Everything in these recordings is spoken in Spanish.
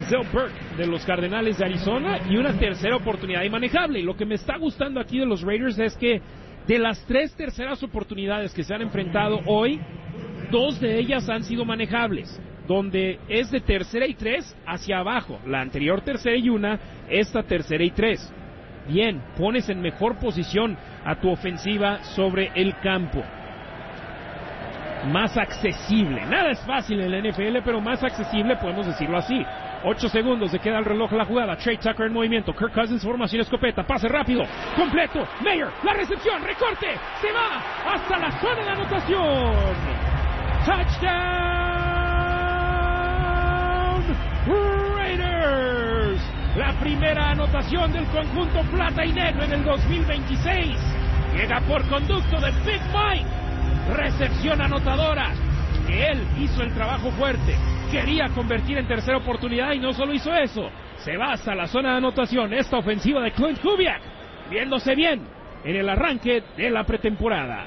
Denzel Burke de los Cardenales de Arizona y una tercera oportunidad inmanejable. Y lo que me está gustando aquí de los Raiders es que de las 3 terceras oportunidades que se han enfrentado hoy, 2 de ellas han sido manejables, donde es de 3rd y 3 hacia abajo. La anterior 3rd y 1, esta 3rd y 3. Bien, pones en mejor posición a tu ofensiva sobre el campo. Más accesible. Nada es fácil en la NFL, pero más accesible, podemos decirlo así. 8 segundos, se queda el reloj la jugada. Trey Tucker en movimiento. Kirk Cousins, formación escopeta. Pase rápido. Completo. Mayer, la recepción. Recorte. Se va hasta la zona de anotación. Touchdown Raiders. La primera anotación del conjunto plata y negro en el 2026. Llega por conducto de Big Mike. Recepción anotadora. Él hizo el trabajo fuerte. Quería convertir en tercera oportunidad y no solo hizo eso. Se va hasta la zona de anotación. Esta ofensiva de Klint Kubiak, viéndose bien en el arranque de la pretemporada.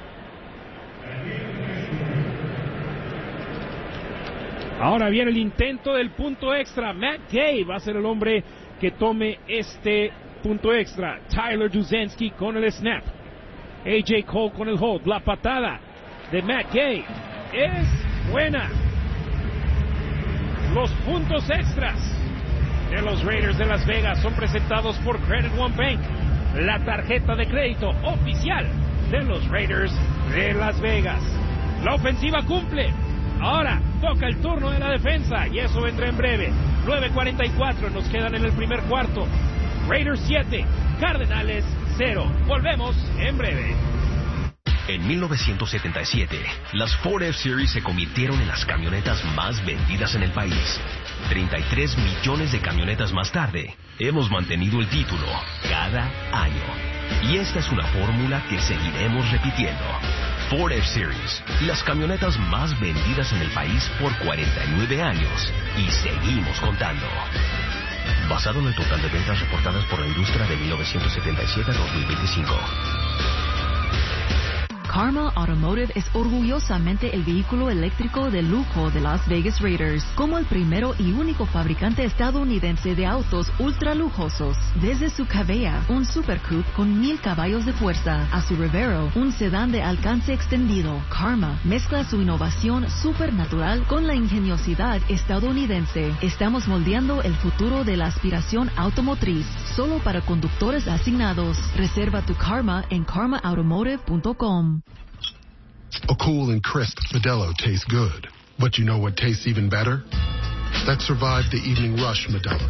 Ahora viene el intento del punto extra. Matt Gay va a ser el hombre que tome este punto extra. Tyler Juszczyk con el snap. AJ Cole con el hold. La patada de Matt Gay es buena. Los puntos extras de los Raiders de Las Vegas son presentados por Credit One Bank, la tarjeta de crédito oficial de los Raiders de Las Vegas. La ofensiva cumple. Ahora toca el turno de la defensa y eso vendrá en breve. 9:44 nos quedan en el primer cuarto. Raiders 7, Cardenales 0. Volvemos en breve. En 1977, las Ford F-Series se convirtieron en las camionetas más vendidas en el país. 33 millones de camionetas más tarde, hemos mantenido el título cada año. Y esta es una fórmula que seguiremos repitiendo. Ford F-Series, las camionetas más vendidas en el país por 49 años. Y seguimos contando. Basado en el total de ventas reportadas por la industria de 1977 a 2025. Karma Automotive es orgullosamente el vehículo eléctrico de lujo de Las Vegas Raiders, como el primero y único fabricante estadounidense de autos ultra lujosos. Desde su Cavea, un Super Coupe con 1000 caballos de fuerza, a su Revero, un sedán de alcance extendido, Karma mezcla su innovación supernatural con la ingeniosidad estadounidense. Estamos moldeando el futuro de la aspiración automotriz, solo para conductores asignados. Reserva tu Karma en karmaautomotive.com. A cool and crisp Modelo tastes good. But you know what tastes even better? That survived the evening rush Modelo.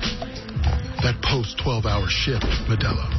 That post-12-hour shift Modelo.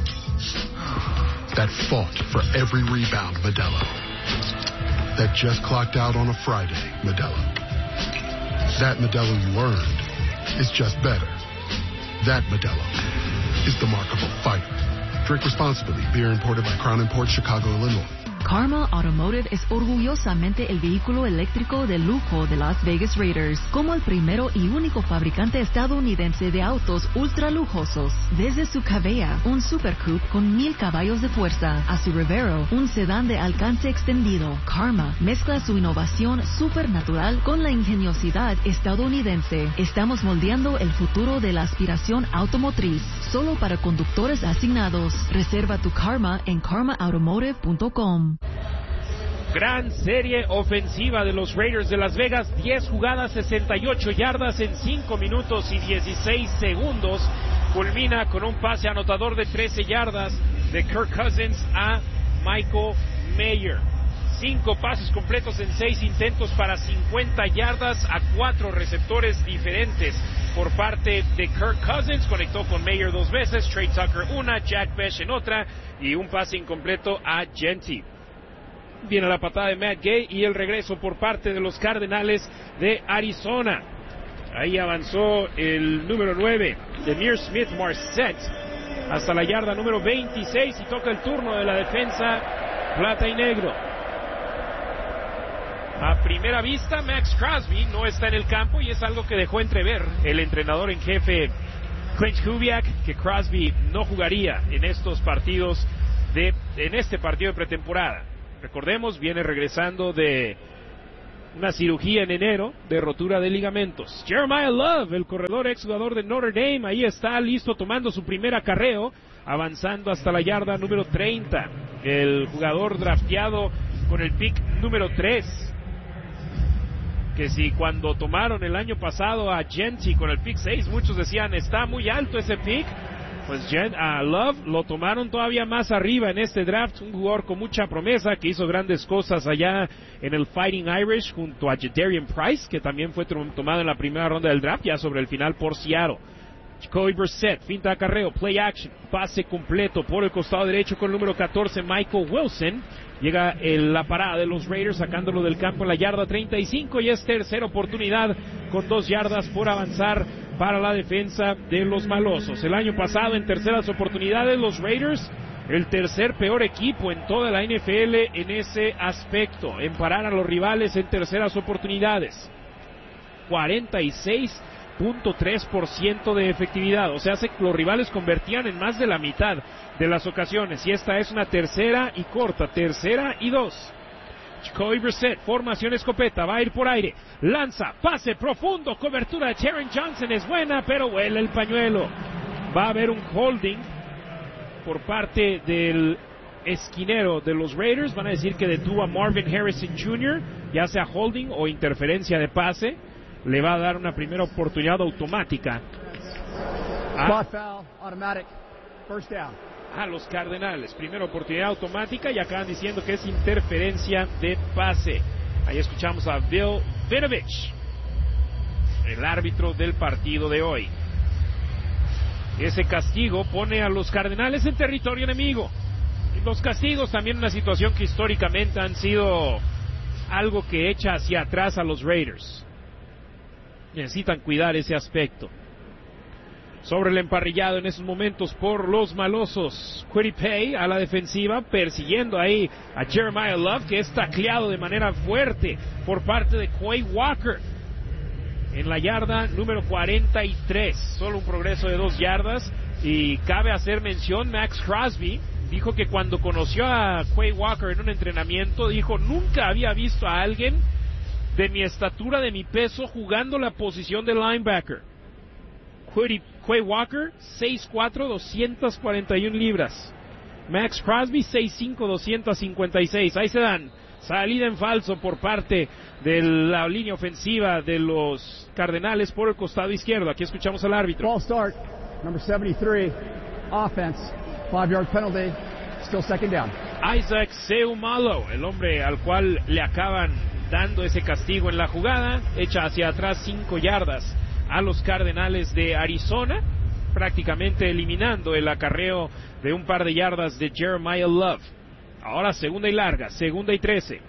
That fought for every rebound Modelo. That just clocked out on a Friday Modelo. That Modelo you earned is just better. That Modelo is the mark of a fighter. Drink responsibly. Beer imported by Crown Imports, Chicago, Illinois. Karma Automotive es orgullosamente el vehículo eléctrico de lujo de Las Vegas Raiders, como el primero y único fabricante estadounidense de autos ultra lujosos. Desde su Cavea, un Super Coupe con 1000 caballos de fuerza, a su Revero, un sedán de alcance extendido, Karma mezcla su innovación supernatural con la ingeniosidad estadounidense. Estamos moldeando el futuro de la aspiración automotriz, solo para conductores asignados. Reserva tu Karma en karmaautomotive.com. Gran serie ofensiva de los Raiders de Las Vegas. 10 jugadas, 68 yardas en 5 minutos y 16 segundos. Culmina con un pase anotador de 13 yardas de Kirk Cousins a Michael Mayer. 5 pases completos en 6 intentos para 50 yardas a 4 receptores diferentes por parte de Kirk Cousins. Conectó con Mayer 2 veces, Trey Tucker una, Jack Bech en otra y un pase incompleto a Genty. Viene la patada de Matt Gay y el regreso por parte de los Cardenales de Arizona. Ahí avanzó el número 9, Demir Smith Marset, hasta la yarda número 26 y toca el turno de la defensa plata y negro. A primera vista, Max Crosby no está en el campo y es algo que dejó entrever el entrenador en jefe Klint Kubiak, que Crosby no jugaría en estos partidos en este partido de pretemporada. Recordemos, viene regresando de una cirugía en enero de rotura de ligamentos. Jeremiah Love, el corredor exjugador de Notre Dame, ahí está listo tomando su primer acarreo, avanzando hasta la yarda número 30. El jugador drafteado con el pick número 3. Que si cuando tomaron el año pasado a Genty con el pick 6, muchos decían, está muy alto ese pick. Pues a Love lo tomaron todavía más arriba en este draft, un jugador con mucha promesa que hizo grandes cosas allá en el Fighting Irish junto a Jadarian Price, que también fue tomado en la primera ronda del draft, ya sobre el final por Seattle. Jacoby Brissett, finta de acarreo, play action, pase completo por el costado derecho con el número 14, Michael Wilson. Llega la parada de los Raiders sacándolo del campo en la yarda 35 y es tercera oportunidad con 2 yardas por avanzar para la defensa de los malosos. El año pasado en terceras oportunidades los Raiders, el tercer peor equipo en toda la NFL en ese aspecto, en parar a los rivales en terceras oportunidades. 46.3% de efectividad, o sea, los rivales convertían en más de la mitad de las ocasiones, y esta es una tercera y corta, tercera y 2. Jacoby Brissett, formación escopeta, va a ir por aire, lanza, pase profundo, cobertura de Taron Johnson es buena, pero huele el pañuelo. Va a haber un holding por parte del esquinero de los Raiders, van a decir que detuvo a Marvin Harrison Jr., ya sea holding o interferencia de pase. Le va a dar una primera oportunidad automática a los Cardenales. Primera oportunidad automática y acaban diciendo que es interferencia de pase. Ahí escuchamos a Bill Vinovich, el árbitro del partido de hoy. Ese castigo pone a los Cardenales en territorio enemigo. Y los castigos también una situación que históricamente han sido algo que echa hacia atrás a los Raiders. Necesitan cuidar ese aspecto. Sobre el emparrillado en esos momentos por los malosos, Kwity Paye a la defensiva, persiguiendo ahí a Jeremiah Love, que es tacleado de manera fuerte por parte de Quay Walker en la yarda número 43. Solo un progreso de 2 yardas. Y cabe hacer mención, Max Crosby dijo que cuando conoció a Quay Walker en un entrenamiento, dijo, nunca había visto a alguien de mi estatura, de mi peso, jugando la posición de linebacker. Quay Walker, 6'4", 241 libras. Max Crosby, 6'5", 256. Ahí se dan. Salida en falso por parte de la línea ofensiva de los Cardenales por el costado izquierdo. Aquí escuchamos al árbitro. Ball start, number 73, offense, 5-yard penalty, still second down. Isaac Seumalo, el hombre al cual le acaban dando ese castigo en la jugada, echa hacia atrás 5 yardas a los Cardenales de Arizona, prácticamente eliminando el acarreo de un par de yardas de Jeremiah Love. Ahora segunda y larga, segunda y 13.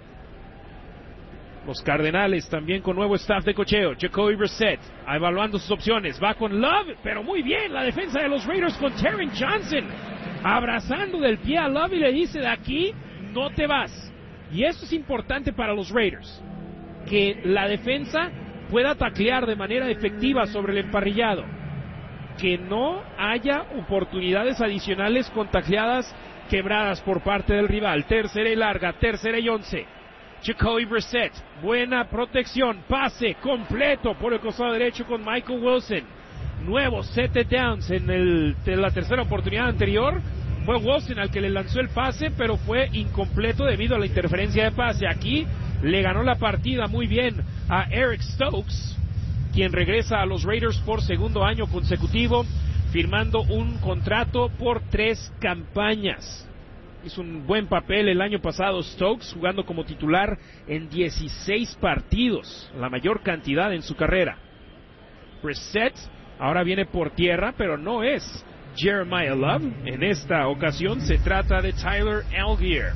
Los Cardenales también con nuevo staff de cocheo. Jacoby Brissett evaluando sus opciones, va con Love, pero muy bien la defensa de los Raiders con Taron Johnson abrazando del pie a Love y le dice, de aquí no te vas. Y eso es importante para los Raiders, que la defensa pueda taclear de manera efectiva sobre el emparrillado, que no haya oportunidades adicionales con tacleadas quebradas por parte del rival. Tercera y larga, tercera y 11. Jacoby Brissett, buena protección, pase completo por el costado derecho con Michael Wilson. Nuevo set de downs en la tercera oportunidad anterior. Fue Wilson al que le lanzó el pase, pero fue incompleto debido a la interferencia de pase. Aquí le ganó la partida muy bien a Eric Stokes, quien regresa a los Raiders por segundo año consecutivo, firmando un contrato por 3 campañas. Hizo un buen papel el año pasado Stokes, jugando como titular en 16 partidos, la mayor cantidad en su carrera. Brissett ahora viene por tierra, pero no es Jeremiah Love. En esta ocasión se trata de Tyler Allgeier.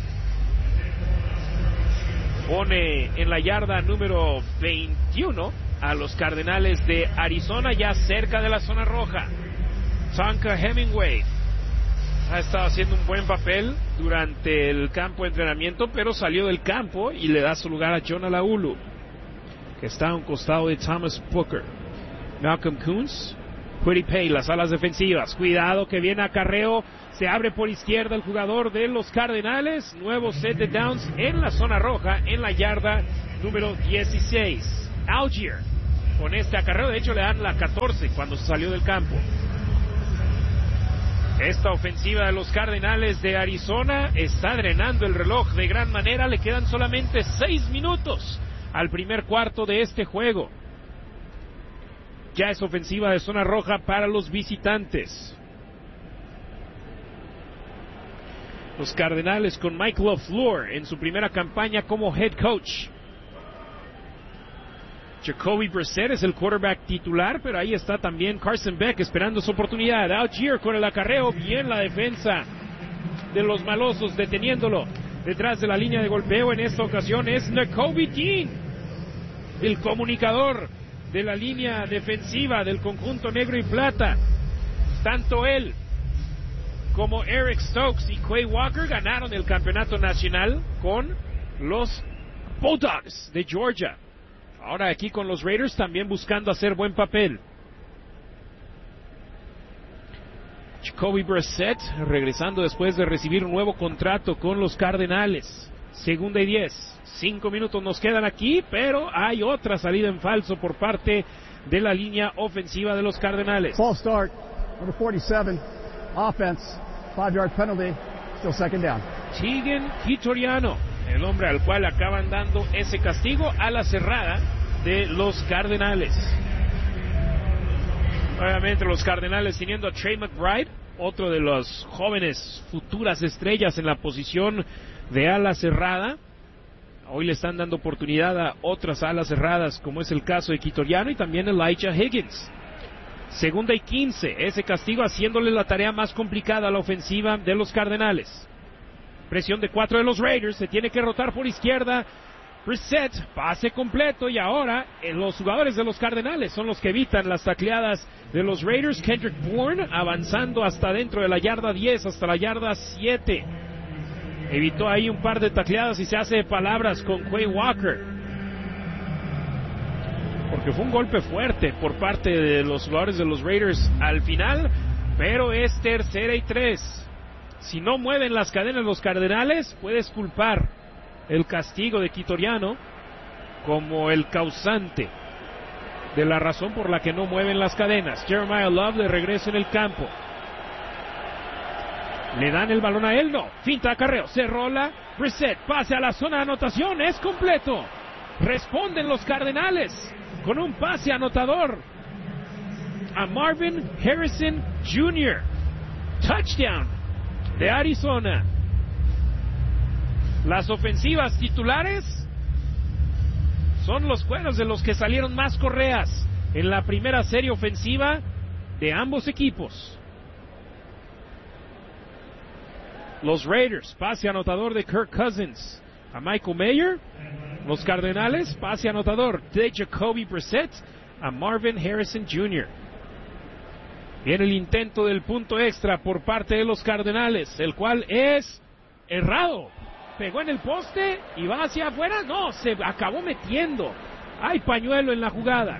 Pone en la yarda número 21 a los Cardenales de Arizona, ya cerca de la zona roja. Tonka Hemingway ha estado haciendo un buen papel durante el campo de entrenamiento, pero salió del campo y le da su lugar a Jonah Laulu, que está a un costado de Thomas Booker. Malcolm Koonce, Kwity Paye, las alas defensivas. Cuidado que viene acarreo. Se abre por izquierda el jugador de los Cardenales. Nuevo set de downs en la zona roja, en la yarda número 16, Algier. Con este acarreo, de hecho, le dan la 14 cuando salió del campo. Esta ofensiva de los Cardenales de Arizona está drenando el reloj de gran manera. Le quedan solamente 6 minutos al primer cuarto de este juego. Ya es ofensiva de zona roja para los visitantes. Los Cardenales con Mike LaFleur en su primera campaña como head coach. Jacoby Brissett es el quarterback titular, pero ahí está también Carson Beck esperando su oportunidad. Algier con el acarreo, bien la defensa de los malosos deteniéndolo detrás de la línea de golpeo. En esta ocasión es Nakobe Dean, el comunicador de la línea defensiva del conjunto negro y plata. Tanto él como Eric Stokes y Quay Walker ganaron el campeonato nacional con los Bulldogs de Georgia. Ahora aquí con los Raiders también buscando hacer buen papel. Jacoby Brissett regresando después de recibir un nuevo contrato con los Cardenales. 2nd y 10. 5 minutos nos quedan aquí, pero hay otra salida en falso por parte de la línea ofensiva de los Cardenales. False start, number 47, offense, 5-yard penalty, still 2nd down. Tegan Quitoriano, el hombre al cual acaban dando ese castigo a la cerrada de los Cardenales. Obviamente los Cardenales teniendo a Trey McBride, otro de los jóvenes futuras estrellas en la posición de ala cerrada. Hoy le están dando oportunidad a otras alas cerradas, como es el caso de Quitoriano y también Elijah Higgins. 2nd y 15, ese castigo haciéndole la tarea más complicada a la ofensiva de los Cardenales. Presión de 4 de los Raiders, se tiene que rotar por izquierda. Brissett, pase completo y ahora los jugadores de los Cardenales son los que evitan las tacleadas de los Raiders. Kendrick Bourne avanzando hasta dentro de la yarda 10, hasta la yarda 7. Evitó ahí un par de tacleadas y se hace de palabras con Quay Walker. Porque fue un golpe fuerte por parte de los jugadores de los Raiders al final, pero es 3rd y 3. Si no mueven las cadenas los Cardenales, puedes culpar el castigo de Quitoriano como el causante de la razón por la que no mueven las cadenas. Jeremiah Love de regreso en el campo. Le dan el balón a él, no. Finta acarreo, se rola. Brissett, pase a la zona de anotación, es completo. Responden los Cardenales con un pase anotador a Marvin Harrison Jr. Touchdown de Arizona. Las ofensivas titulares son los juegos de los que salieron más correas en la primera serie ofensiva de ambos equipos. Los Raiders, pase anotador de Kirk Cousins a Michael Mayer. Los Cardenales, pase anotador de Jacoby Brissett a Marvin Harrison Jr. Viene el intento del punto extra por parte de los Cardenales, el cual es errado. Pegó en el poste y va hacia afuera. No, se acabó metiendo. Hay pañuelo en la jugada.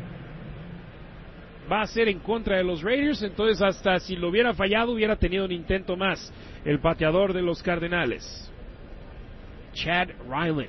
Va a ser en contra de los Raiders, entonces hasta si lo hubiera fallado hubiera tenido un intento más el pateador de los Cardenales, Chad Ryland.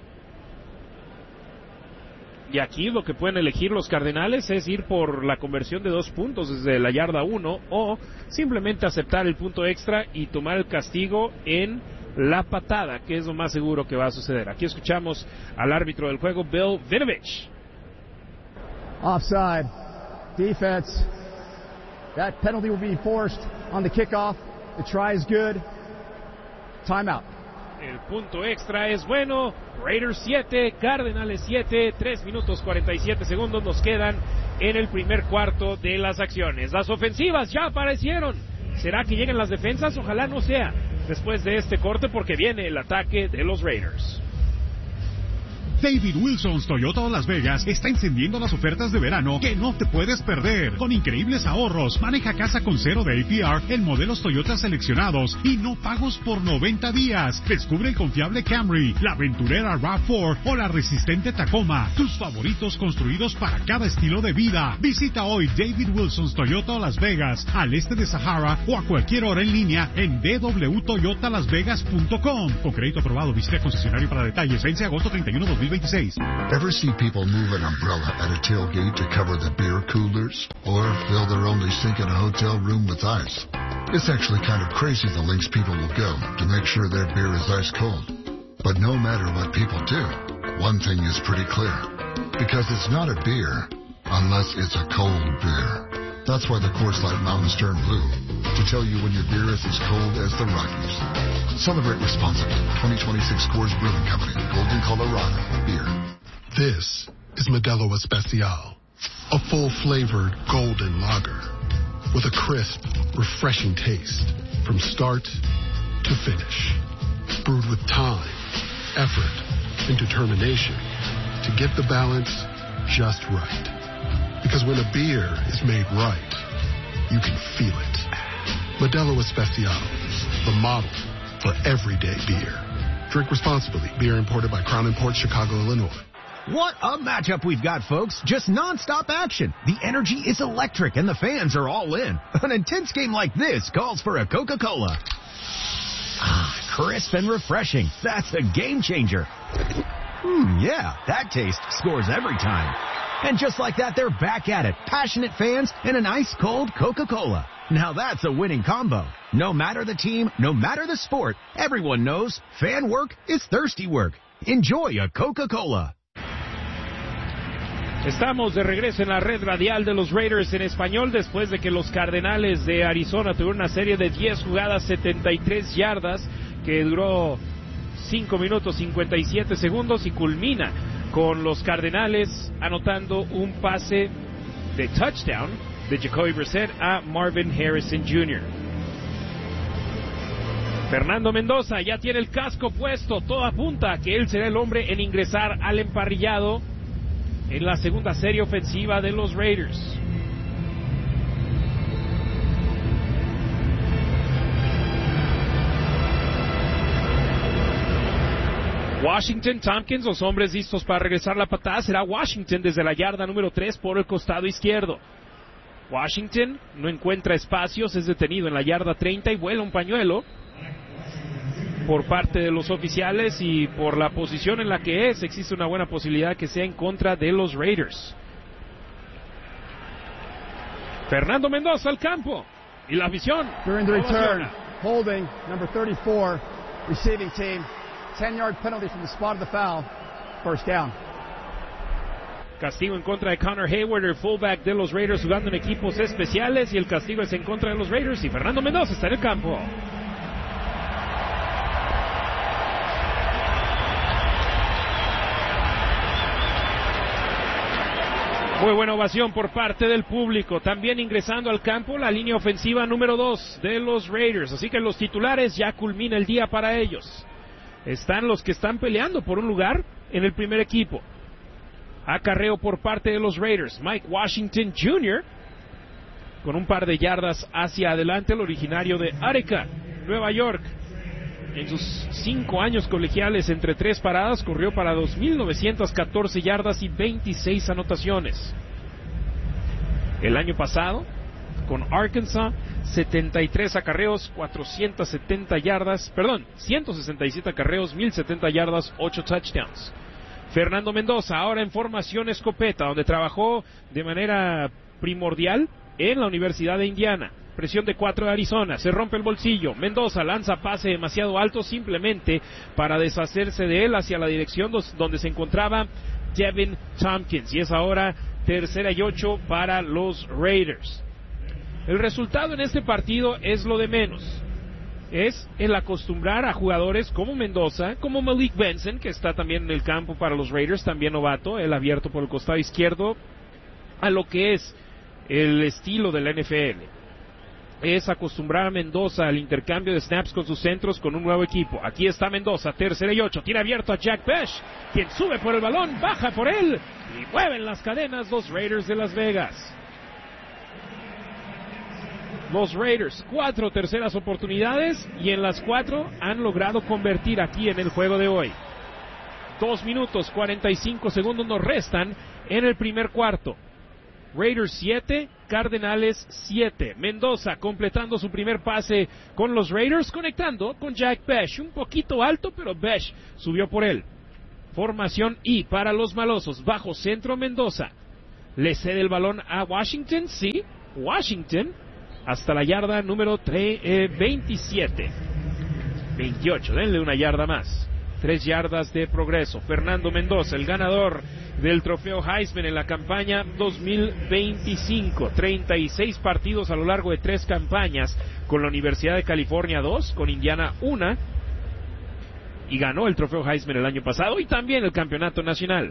Y aquí lo que pueden elegir los Cardenales es ir por la conversión de 2 puntos desde la yarda 1 o simplemente aceptar el punto extra y tomar el castigo en la patada, que es lo más seguro que va a suceder. Aquí escuchamos al árbitro del juego, Bill Vinovich. Offside. Defense. That penalty will be forced on the kickoff. The try is good. Timeout. El punto extra es bueno. Raiders 7, Cardenales 7, 3 minutos 47 segundos nos quedan en el primer cuarto de las acciones. Las ofensivas ya aparecieron. ¿Será que lleguen las defensas? Ojalá no sea después de este corte, porque viene el ataque de los Raiders. David Wilson's Toyota Las Vegas está encendiendo las ofertas de verano que no te puedes perder. Con increíbles ahorros, maneja casa con 0 de APR en modelos Toyota seleccionados y no pagos por 90 días. Descubre el confiable Camry, la aventurera RAV4 o la resistente Tacoma. Tus favoritos construidos para cada estilo de vida. Visita hoy David Wilson's Toyota Las Vegas, al este de Sahara, o a cualquier hora en línea en www.toyotalasvegas.com. Con crédito aprobado, visita concesionario para detalles. Vence agosto 31, 2020. 2026. Ever see people move an umbrella at a tailgate to cover the beer coolers? Or fill their only sink in a hotel room with ice? It's actually kind of crazy the lengths people will go to make sure their beer is ice cold. But no matter what people do, one thing is pretty clear. Because it's not a beer unless it's a cold beer. That's why the Coors Light Mountains turn blue, to tell you when your beer is as cold as the Rockies. Celebrate responsibly. 2026 Coors Brewing Company, Golden, Colorado. Beer. This is Modelo Especial, a full-flavored golden lager with a crisp, refreshing taste from start to finish. Brewed with time, effort, and determination to get the balance just right. Because when a beer is made right, you can feel it. Modelo Especial, the model for everyday beer. Drink responsibly. Beer imported by Crown Imports, Chicago, Illinois. What a matchup we've got, folks. Just nonstop action. The energy is electric and the fans are all in. An intense game like this calls for a Coca-Cola. Ah, crisp and refreshing. That's a game changer. Yeah, that taste scores every time. And just like that, they're back at it. Passionate fans and an ice-cold Coca-Cola. Now that's a winning combo. No matter the team, no matter the sport, everyone knows fan work is thirsty work. Enjoy a Coca-Cola. Estamos de regreso en la red radial de los Raiders en español después de que los Cardenales de Arizona tuvieron una serie de 10 jugadas, 73 yardas, que duró 5 minutos 57 segundos y culmina con los Cardenales anotando un pase de touchdown de Jacoby Brissett a Marvin Harrison Jr. Fernando Mendoza ya tiene el casco puesto, todo apunta a que él será el hombre en ingresar al emparrillado en la segunda serie ofensiva de los Raiders. Washington, Tompkins, los hombres listos para regresar la patada. Será Washington desde la yarda número 3 por el costado izquierdo. Washington no encuentra espacios, es detenido en la yarda 30 y vuela un pañuelo por parte de los oficiales, y por la posición en la que existe una buena posibilidad que sea en contra de los Raiders. Fernando Mendoza al campo y la afición. During the return, holding number 34, receiving team, 10-yard penalty from the spot of the foul, first down. Castigo en contra de Connor Hayward, el fullback de los Raiders, jugando en equipos especiales, y el castigo es en contra de los Raiders y Fernando Mendoza está en el campo. Muy buena ovación por parte del público. También ingresando al campo la línea ofensiva número 2 de los Raiders. Así que los titulares, ya culmina el día para ellos. Están los que están peleando por un lugar en el primer equipo. Acarreo por parte de los Raiders. Mike Washington Jr. con un par de yardas hacia adelante, el originario de Utica, Nueva York. En sus 5 años colegiales, entre 3 paradas, corrió para 2.914 yardas y 26 anotaciones. El año pasado, con Arkansas, 73 acarreos, 167 acarreos, 1.070 yardas, 8 touchdowns. Fernando Mendoza, ahora en formación escopeta, donde trabajó de manera primordial en la Universidad de Indiana. Presión de 4 de Arizona, se rompe el bolsillo. Mendoza lanza pase demasiado alto simplemente para deshacerse de él hacia la dirección donde se encontraba Devin Tompkins. Y es ahora 3rd y 8 para los Raiders. El resultado en este partido es lo de menos. Es el acostumbrar a jugadores como Mendoza, como Malik Benson, que está también en el campo para los Raiders, también novato, él abierto por el costado izquierdo, a lo que es el estilo de la NFL. Es acostumbrar a Mendoza al intercambio de snaps con sus centros con un nuevo equipo. Aquí está Mendoza, 3rd y 8, tiene abierto a Jack Bech, quien sube por el balón, baja por él y mueven las cadenas los Raiders de Las Vegas. Los Raiders, 4 terceras oportunidades y en las 4 han logrado convertir aquí en el juego de hoy. 2 minutos 45 segundos nos restan en el primer cuarto. Raiders 7, Cardenales 7. Mendoza completando su primer pase con los Raiders, conectando con Jack Bech. Un poquito alto, pero Bech subió por él. Formación I para los malosos. Bajo centro Mendoza. Le cede el balón a Washington. Sí, Washington. Hasta la yarda número 27. 28, denle una yarda más. 3 yardas de progreso. Fernando Mendoza, el ganador del trofeo Heisman en la campaña 2025. 36 partidos a lo largo de 3 campañas, con la Universidad de California 2, con Indiana 1, y ganó el trofeo Heisman el año pasado y también el campeonato nacional.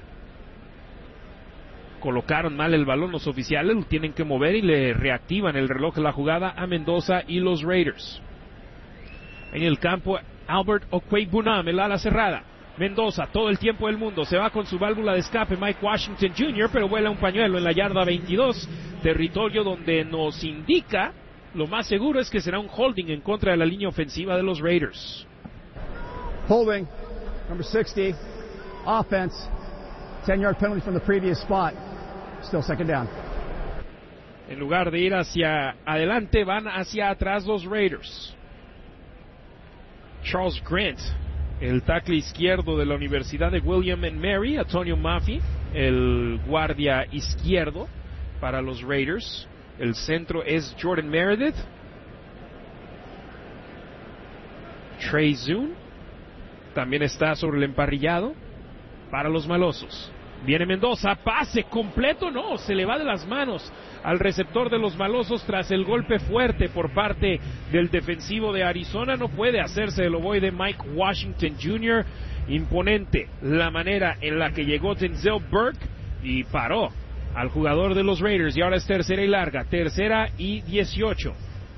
Colocaron mal el balón los oficiales, lo tienen que mover y le reactivan el reloj de la jugada a Mendoza y los Raiders. En el campo, Albert Okwei-Bunam, el ala cerrada. Mendoza, todo el tiempo del mundo, se va con su válvula de escape Mike Washington Jr., pero vuela un pañuelo en la yarda 22, territorio donde nos indica, lo más seguro es que será un holding en contra de la línea ofensiva de los Raiders. Holding, number 60, offense, 10-yard penalty from the previous spot, still second down. En lugar de ir hacia adelante, van hacia atrás los Raiders. Charles Grant, el tackle izquierdo de la Universidad de William & Mary. Antonio Maffey, el guardia izquierdo para los Raiders. El centro es Jordan Meredith. Trey Zune también está sobre el emparrillado para los malosos. Viene Mendoza, pase completo, no, se le va de las manos al receptor de los malosos tras el golpe fuerte por parte del defensivo de Arizona. No puede hacerse el ovoide Mike Washington Jr. Imponente la manera en la que llegó Denzel Burke y paró al jugador de los Raiders. Y ahora es tercera y larga, tercera y 18.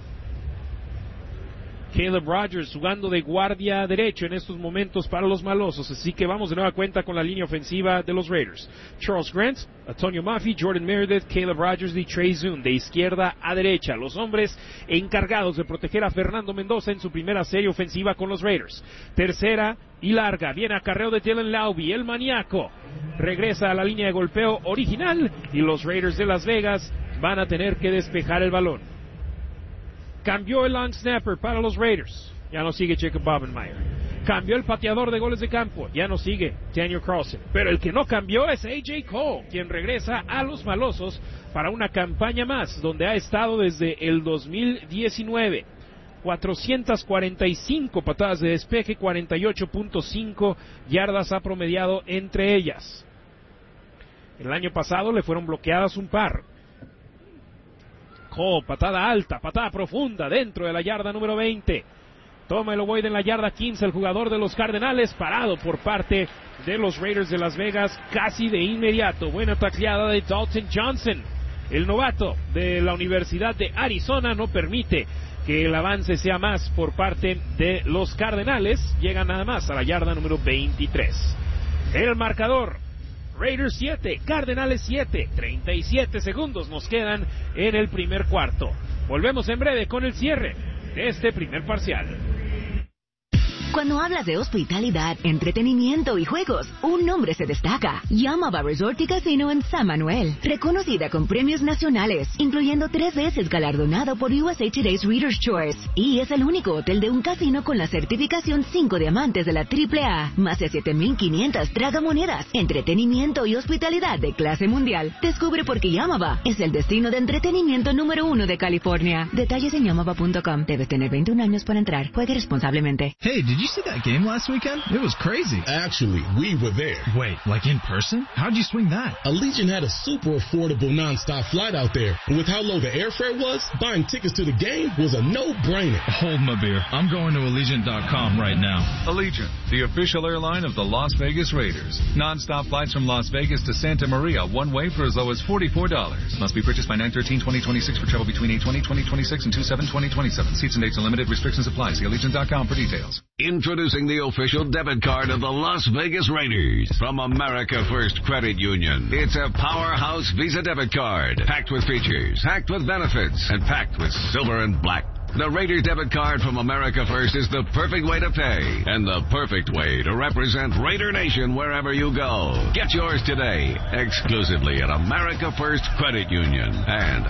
Caleb Rogers jugando de guardia derecho en estos momentos para los malosos, así que vamos de nueva cuenta con la línea ofensiva de los Raiders. Charles Grant, Antonio Maffey, Jordan Meredith, Caleb Rogers y Trey Zune de izquierda a derecha, los hombres encargados de proteger a Fernando Mendoza en su primera serie ofensiva con los Raiders. Tercera y larga, viene acarreo de Dylan Laube, el maníaco, regresa a la línea de golpeo original y los Raiders de Las Vegas van a tener que despejar el balón. Cambió el long snapper para los Raiders. Ya no sigue Jacob Bobenmeyer. Cambió el pateador de goles de campo. Ya no sigue Daniel Carlson. Pero el que no cambió es A.J. Cole, quien regresa a los malosos para una campaña más, donde ha estado desde el 2019. 445 patadas de despeje, 48.5 yardas ha promediado entre ellas. El año pasado le fueron bloqueadas un par. Patada alta, patada profunda dentro de la yarda número 20. Toma el ovoide en la yarda 15 el jugador de los Cardenales, parado por parte de los Raiders de Las Vegas casi de inmediato. Buena tacleada de Dalton Johnson, el novato de la Universidad de Arizona. No permite que el avance sea más por parte de los Cardenales. Llega nada más a la yarda número 23. El marcador: Raiders 7, Cardenales 7, 37 segundos nos quedan en el primer cuarto. Volvemos en breve con el cierre de este primer parcial. Cuando hablas de hospitalidad, entretenimiento y juegos, un nombre se destaca. Yamava Resort y Casino en San Manuel. Reconocida con premios nacionales, incluyendo 3 veces galardonado por USA Today's Reader's Choice. Y es el único hotel de un casino con la certificación 5 diamantes de la AAA. Más de 7,500 tragamonedas, entretenimiento y hospitalidad de clase mundial. Descubre por qué Yamava es el destino de entretenimiento número 1 de California. Detalles en yamava.com. Debes tener 21 años para entrar. Juegue responsablemente. Hey, did you see that game last weekend? It was crazy. Actually, we were there. Wait, like in person? How'd you swing that? Allegiant had a super affordable non-stop flight out there. And with how low the airfare was, buying tickets to the game was a no-brainer. Hold my beer. I'm going to Allegiant.com right now. Allegiant, the official airline of the Las Vegas Raiders. Non-stop flights from Las Vegas to Santa Maria, one way for as low as $44. Must be purchased by 9/13/2026 for travel between 8/20/2026 and 2/7/2027. Seats and dates are limited. Restrictions apply. See Allegiant.com for details. Introducing the official debit card of the Las Vegas Raiders from America First Credit Union. It's a powerhouse Visa debit card, packed with features, packed with benefits, and packed with silver and black. The Raiders debit card from America First is the perfect way to pay and the perfect way to represent Raider Nation wherever you go. Get yours today, exclusively at America First Credit Union and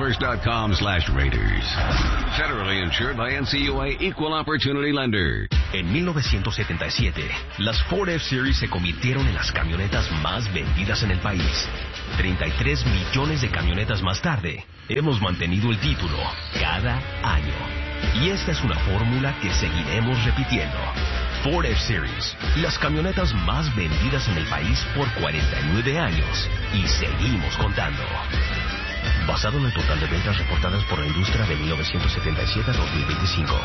AmericaFirst.com/Raiders. Federally insured by NCUA Equal Opportunity Lender. En 1977, las Ford F-Series se convirtieron en las camionetas más vendidas en el país. 33 millones de camionetas más tarde, hemos mantenido el título cada año. Y esta es una fórmula que seguiremos repitiendo. Ford F-Series, las camionetas más vendidas en el país por 49 años. Y seguimos contando. Basado en el total de ventas reportadas por la industria de 1977 a 2025.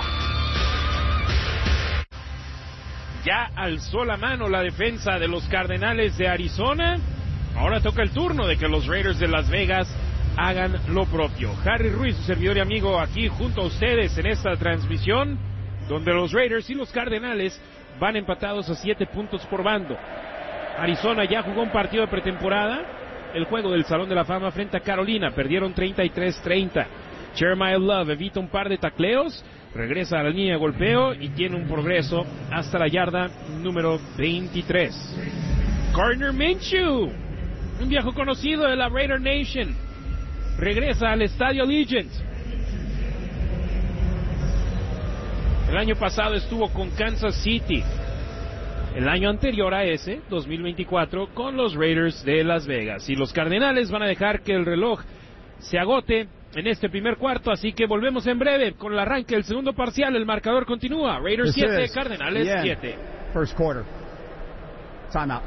Ya alzó la mano la defensa de los Cardenales de Arizona. Ahora toca el turno de que los Raiders de Las Vegas hagan lo propio. Harry Ruiz, su servidor y amigo, aquí junto a ustedes en esta transmisión, donde los Raiders y los Cardenales van empatados a 7 puntos por bando. Arizona ya jugó un partido de pretemporada, el juego del Salón de la Fama frente a Carolina. Perdieron 33-30. Jeremiah Love evita un par de tacleos, regresa a la línea de golpeo y tiene un progreso hasta la yarda número 23. Gardner Minshew, un viejo conocido de la Raider Nation, regresa al Estadio Allegiant. El año pasado estuvo con Kansas City. El año anterior a ese, 2024, con los Raiders de Las Vegas. Y los Cardenales van a dejar que el reloj se agote en este primer cuarto, así que volvemos en breve con el arranque del segundo parcial. El marcador continúa. Raiders 7, Cardenales 7. First quarter. Timeout.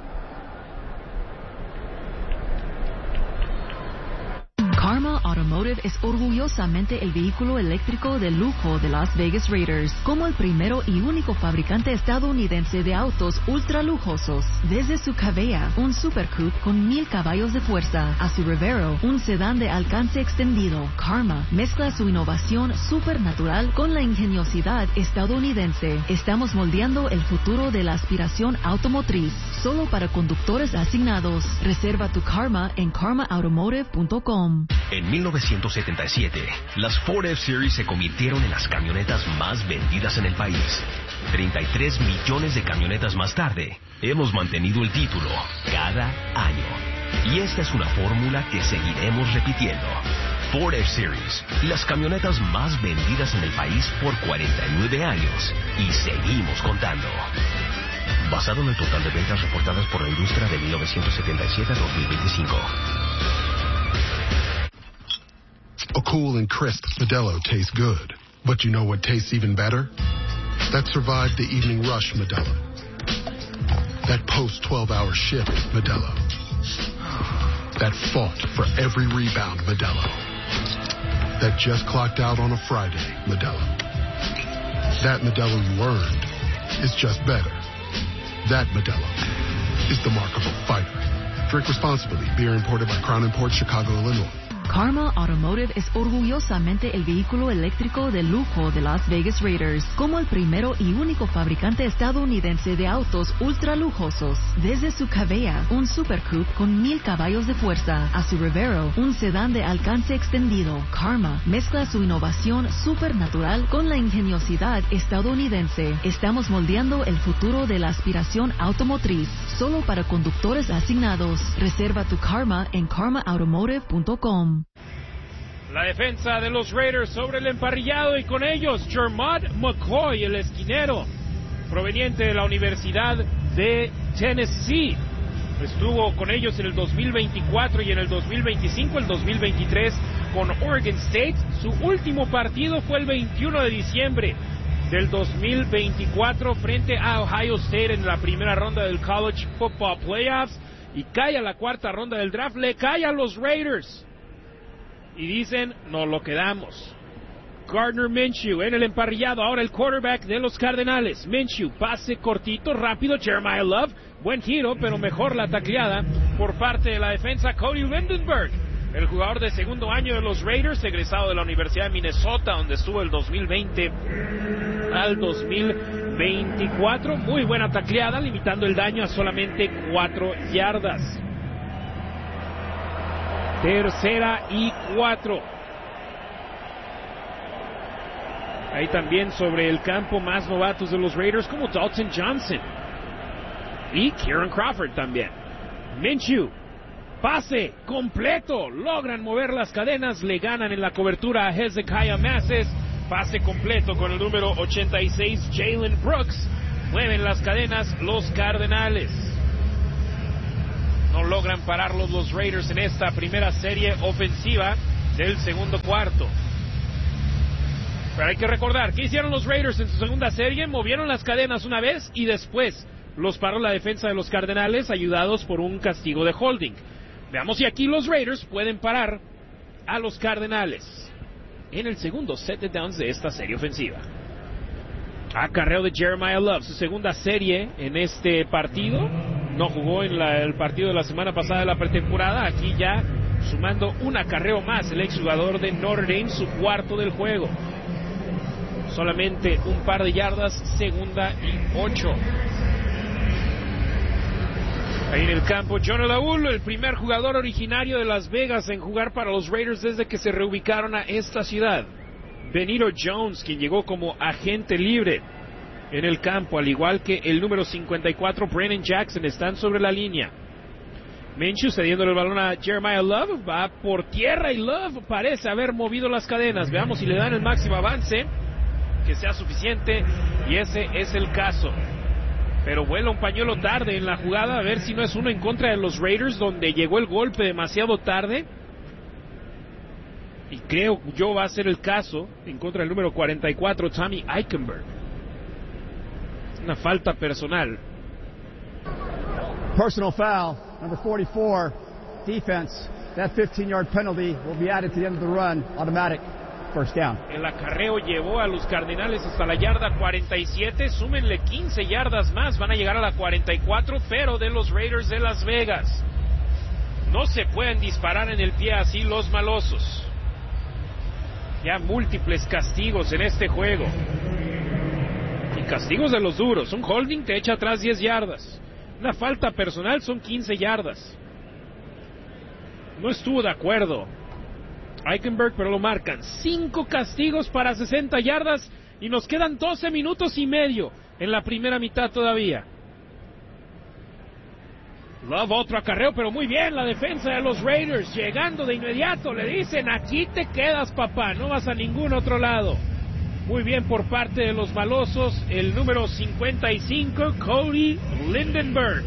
Karma Automotive es orgullosamente el vehículo eléctrico de lujo de Las Vegas Raiders, como el primero y único fabricante estadounidense de autos ultra lujosos. Desde su Cavea, un Super Coupe con 1000 caballos de fuerza, a su Revero, un sedán de alcance extendido, Karma mezcla su innovación supernatural con la ingeniosidad estadounidense. Estamos moldeando el futuro de la aspiración automotriz, solo para conductores asignados. Reserva tu Karma en karmaautomotive.com. En 1977, las Ford F-Series se convirtieron en las camionetas más vendidas en el país. 33 millones de camionetas más tarde, hemos mantenido el título cada año. Y esta es una fórmula que seguiremos repitiendo. Ford F-Series, las camionetas más vendidas en el país por 49 años. Y seguimos contando. Basado en el total de ventas reportadas por la industria de 1977 a 2025. A cool and crisp Modelo tastes good. But you know what tastes even better? That survived the evening rush Modelo. That post-12-hour shift Modelo. That fought for every rebound Modelo. That just clocked out on a Friday Modelo. That Modelo you earned is just better. That Modelo is the mark of a fighter. Drink responsibly. Beer imported by Crown Imports, Chicago, Illinois. Karma Automotive es orgullosamente el vehículo eléctrico de lujo de Las Vegas Raiders, como el primero y único fabricante estadounidense de autos ultra lujosos. Desde su Cavea, un Super Coupe con 1000 caballos de fuerza, a su Revero, un sedán de alcance extendido, Karma mezcla su innovación supernatural con la ingeniosidad estadounidense. Estamos moldeando el futuro de la aspiración automotriz, solo para conductores asignados. Reserva tu Karma en karmaautomotive.com. La defensa de los Raiders sobre el emparrillado y con ellos Jermod McCoy, el esquinero, proveniente de la Universidad de Tennessee. Estuvo con ellos en el 2024 y en el 2025, el 2023 con Oregon State. Su último partido fue el 21 de diciembre del 2024 frente a Ohio State en la primera ronda del College Football Playoffs y cae a la cuarta ronda del draft. Le cae a los Raiders y dicen, no lo quedamos. Gardner Minshew en el emparrillado, ahora el quarterback de los Cardenales. Minshew, pase cortito, rápido, Jeremiah Love, buen giro, pero mejor la tacleada por parte de la defensa. Cody Lindenberg, el jugador de segundo año de los Raiders, egresado de la Universidad de Minnesota, donde estuvo el 2020 al 2024. Muy buena tacleada, limitando el daño a solamente 4 yardas. Tercera y 4. Ahí también sobre el campo más novatos de los Raiders como Dalton Johnson y Kieran Crawford también. Minshew, pase completo, logran mover las cadenas, le ganan en la cobertura a Hezekiah Masses Pase completo con el número 86, Jalen Brooks. Mueven las cadenas los Cardenales. No logran pararlos los Raiders en esta primera serie ofensiva del segundo cuarto. Pero hay que recordar, ¿qué hicieron los Raiders en su segunda serie? Movieron las cadenas una vez y después los paró la defensa de los Cardenales, ayudados por un castigo de holding. Veamos si aquí los Raiders pueden parar a los Cardenales en el segundo set de downs de esta serie ofensiva. Acarreo de Jeremiah Love, su segunda serie en este partido. No jugó en el partido de la semana pasada de la pretemporada. Aquí ya sumando un acarreo más el exjugador de Notre Dame, su cuarto del juego. Solamente un par de yardas, segunda y 8. Ahí en el campo, John Olaúlo, el primer jugador originario de Las Vegas en jugar para los Raiders desde que se reubicaron a esta ciudad. Benito Jones, quien llegó como agente libre en el campo, al igual que el número 54, Brennan Jackson, están sobre la línea. Minshew cediéndole el balón a Jeremiah Love, va por tierra y Love parece haber movido las cadenas. Veamos si le dan el máximo avance, que sea suficiente, y ese es el caso. Pero vuela un pañuelo tarde en la jugada, a ver si no es uno en contra de los Raiders, donde llegó el golpe demasiado tarde. Y creo yo va a ser el caso en contra del número 44, Tommy Eichenberg. Una falta personal. Personal foul, number 44, defense. That 15-yard penalty will be added to the end of the run, automatic. First down. El acarreo llevó a los Cardenales hasta la yarda 47, súmenle 15 yardas más, van a llegar a la 44, pero de los Raiders de Las Vegas. No se pueden disparar en el pie así los malosos. Ya múltiples castigos en este juego. Y castigos de los duros. Un holding te echa atrás 10 yardas. Una falta personal son 15 yardas. No estuvo de acuerdo Eichenberg, pero lo marcan. 5 castigos para 60 yardas y nos quedan 12 minutos y medio en la primera mitad todavía. Love otro acarreo, pero muy bien la defensa de los Raiders, llegando de inmediato, le dicen, aquí te quedas papá, no vas a ningún otro lado. Muy bien por parte de los malosos, el número 55, Cody Lindenberg.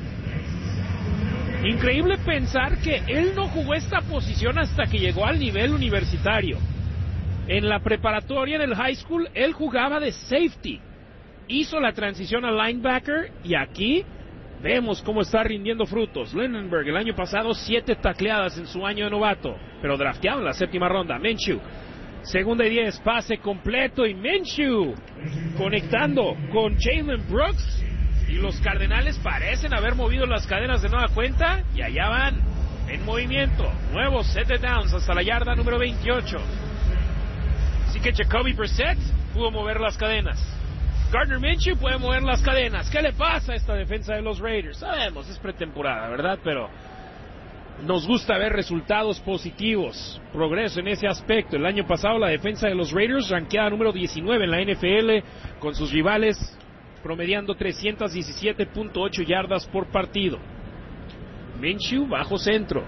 Increíble pensar que él no jugó esta posición hasta que llegó al nivel universitario. En la preparatoria, en el high school, él jugaba de safety. Hizo la transición a linebacker y aquí vemos cómo está rindiendo frutos. Lindenberg el año pasado 7 tacleadas en su año de novato, pero drafteado en la 7ª ronda. Minshew, segunda y 10, pase completo y Minshew conectando con Jalen Brooks. Y los Cardenales parecen haber movido las cadenas de nueva cuenta y allá van en movimiento. Nuevo set de downs hasta la yarda número 28. Así que Jacoby Brissett pudo mover las cadenas. Gardner Minshew puede mover las cadenas. ¿Qué le pasa a esta defensa de los Raiders? Sabemos, es pretemporada, ¿verdad? Pero nos gusta ver resultados positivos, progreso en ese aspecto. El año pasado la defensa de los Raiders ranqueada número 19 en la NFL, con sus rivales promediando 317.8 yardas por partido. Minshew bajo centro.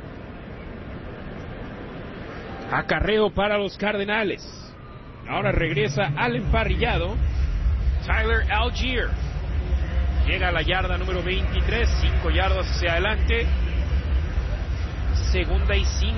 Acarreo para los Cardenales. Ahora regresa al emparrillado Tyler Algier. Llega a la yarda número 23, 5 yardas hacia adelante. Segunda y 5.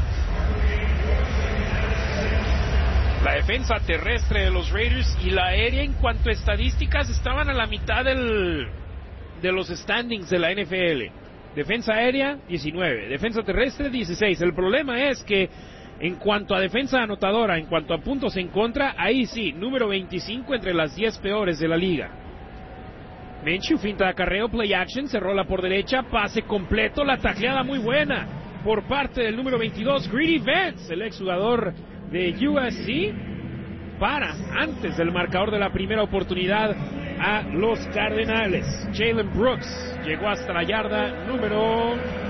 La defensa terrestre de los Raiders y la aérea en cuanto a estadísticas estaban a la mitad de los standings de la NFL. Defensa aérea, 19. Defensa terrestre, 16. El problema es que en cuanto a defensa anotadora, en cuanto a puntos en contra, ahí sí, número 25 entre las 10 peores de la liga. Minshew, finta de acarreo, play action, se rola por derecha, pase completo, la tacleada muy buena por parte del número 22, Greedy Vance, el exjugador de USC, para antes del marcador de la primera oportunidad a los Cardenales. Jalen Brooks llegó hasta la yarda número